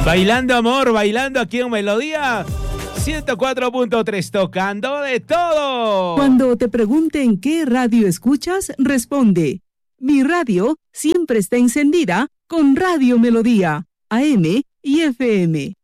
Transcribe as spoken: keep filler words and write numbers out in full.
Bailando amor, bailando aquí en Melodía ciento cuatro punto tres, tocando de todo. Cuando te pregunten qué radio escuchas, responde: mi radio siempre está encendida con Radio Melodía, A M y F M.